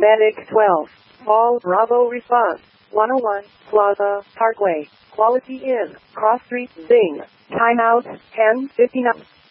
Medic 12. All Bravo response. 101 Plaza Parkway. Quality Inn. Cross Street. Zing. Timeout 10:59.